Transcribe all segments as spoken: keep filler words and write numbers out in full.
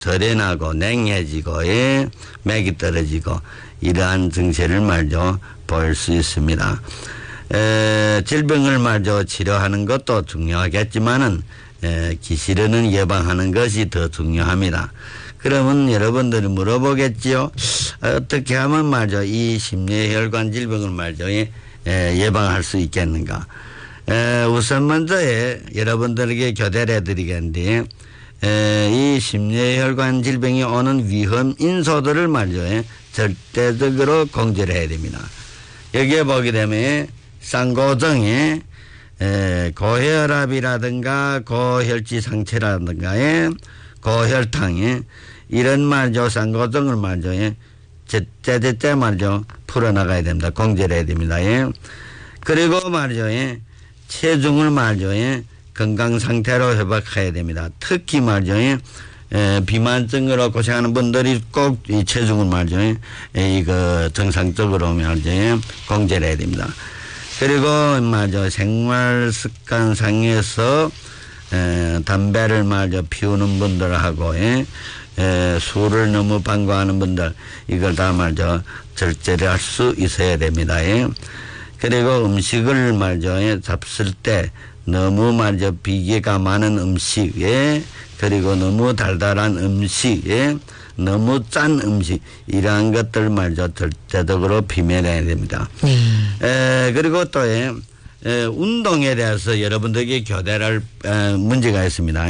절연하고 냉해지고 예, 맥이 떨어지고 이러한 증세를 말죠 볼 수 있습니다. 에, 질병을 말죠 치료하는 것도 중요하겠지만은 에, 기실에는 예방하는 것이 더 중요합니다. 그러면 여러분들이 물어보겠지요. 어떻게 하면 말죠 이 심뇌혈관 질병을 말죠 예, 예방할 수 있겠는가. 에, 우선 먼저 예, 여러분들에게 교대를 해드리겠는데 에, 이 심뇌혈관 질병이 오는 위험 인소들을 말죠 예, 절대적으로 공제를 해야 됩니다. 여기에 보게 되면 쌍고정에 에, 고혈압이라든가 고혈지 상체라든가 고혈당에 이런 말죠 쌍고정을 말죠 예, 제때제때 말죠 풀어나가야 됩니다. 공제를 해야 됩니다. 예. 그리고 말죠 예, 체중을 말죠 예, 건강 상태로 회복해야 됩니다. 특히 말죠 예, 에, 비만증으로 고생하는 분들이 꼭 이 체중을 말죠 예, 이거 정상적으로 말죠 예, 공제를 해야 됩니다. 그리고 말죠 생활 습관상에서 에, 담배를 말죠 피우는 분들하고 예, 에, 술을 너무 방구하는 분들 이걸 다 말죠 절제를 할 수 있어야 됩니다. 예. 그리고 음식을 말죠 예, 잡술 때 너무 말죠 비계가 많은 음식에 그리고 너무 달달한 음식에 너무 짠 음식 이러한 것들 말죠 절대적으로 비면해야 됩니다. 음. 에, 그리고 또 예, 에, 운동에 대해서 여러분들에게 교대할 에, 문제가 있습니다.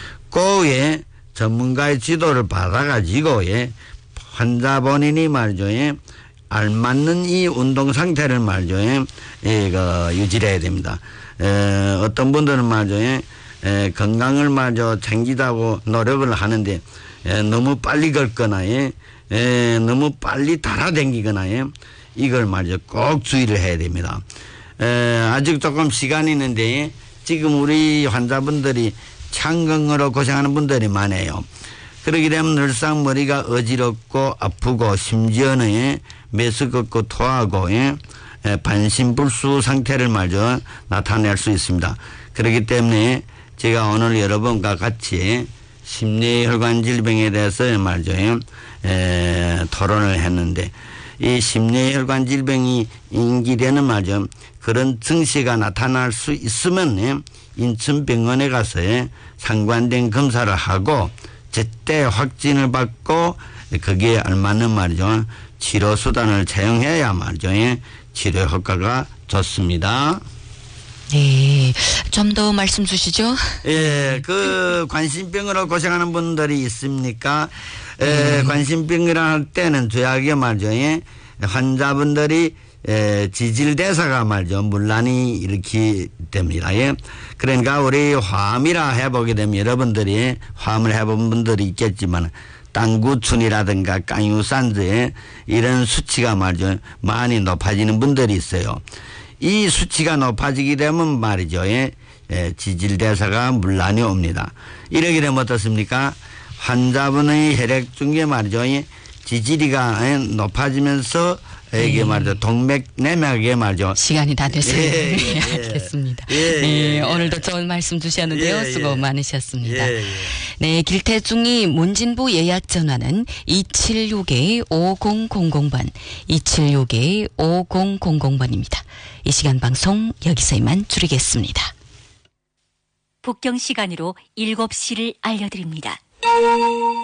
꼭 예, 전문가의 지도를 받아가지고 예, 환자 본인이 말죠 예, 알맞는 이 운동 상태를 말죠 예, 이거 유지를 해야 됩니다. 에, 어떤 분들은 말죠 예, 에, 건강을 말죠 챙기자고 노력을 하는데 에, 너무 빨리 걷거나 예, 에, 너무 빨리 달아댕기거나 예, 이걸 말죠 꼭 주의를 해야 됩니다. 에, 아직 조금 시간이 있는데 지금 우리 환자분들이 창경으로 고생하는 분들이 많아요. 그러게 되면 늘상 머리가 어지럽고 아프고 심지어는 메스껍고 토하고 예, 반신불수 상태를 말죠 나타낼 수 있습니다. 그렇기 때문에 제가 오늘 여러분과 같이 심뇌혈관 질병에 대해서 말죠 에, 토론을 했는데 이 심뇌혈관 질병이 인기되는 말죠 그런 증세가 나타날 수 있으면 인천병원에 가서 상관된 검사를 하고 제때 확진을 받고 거기에 알맞는 말이죠 치료 수단을 사용해야 말이죠 치료 효과가 좋습니다. 네, 좀 더 말씀 주시죠. 예, 그 관심병으로 고생하는 분들이 있습니까? 예, 음. 관심병이라 할 때는 죄악에 말이죠 환자분들이 에, 지질대사가 말이죠 문란이 이렇게 됩니다. 예. 그러니까 우리 화암이라 해보게 되면 여러분들이 화암을 해본 분들이 있겠지만 땅구춘이라든가 깡유산즈에 이런 수치가 말이죠 많이 높아지는 분들이 있어요. 이 수치가 높아지게 되면 말이죠 예, 예, 지질대사가 문란이 옵니다. 이러게 되면 어떻습니까? 환자분의 혈액 중에 말이죠 예, 지질이가 예, 높아지면서 이게 말이죠 동맥 내막에 말이죠 시간이 다 됐습니다. 예, 네, 예. 알겠습니다. 예, 네, 예, 오늘도 좋은 말씀 주셨는데요. 예, 예. 수고 많으셨습니다. 예, 예. 네, 길태중이 문진부 예약 전화는 이칠육 오공공공 번 이칠육 오공공공 번입니다. 이 시간 방송 여기서 이만 줄이겠습니다. 북경 시간으로 일곱 시를 알려드립니다.